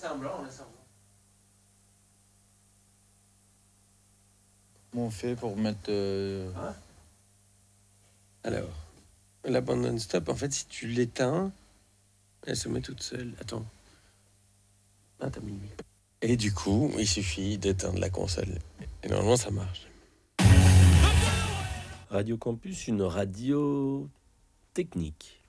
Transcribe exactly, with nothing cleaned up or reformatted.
semblant, on laisse semblant. Comment on fait pour mettre... Euh... Hein? Alors, la bande non-stop, en fait, si tu l'éteins, elle se met toute seule. Attends. Ah, t'as mis. Et du coup, il suffit d'éteindre la console. Et normalement, ça marche. Radio Campus, une radio technique.